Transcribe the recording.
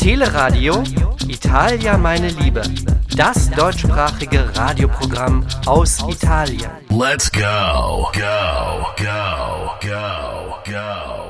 Teleradio Italia meine Liebe. Das deutschsprachige Radioprogramm aus Italien. Let's go, go, go, go, go.